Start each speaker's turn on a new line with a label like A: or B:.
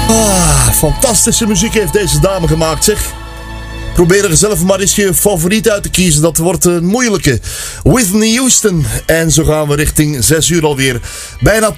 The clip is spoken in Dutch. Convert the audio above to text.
A: Fantastische muziek heeft deze dame gemaakt, zeg. Probeer er zelf maar eens je favoriet uit te kiezen. Dat wordt een moeilijke. Whitney Houston. En zo gaan we richting 6 uur alweer. Bijna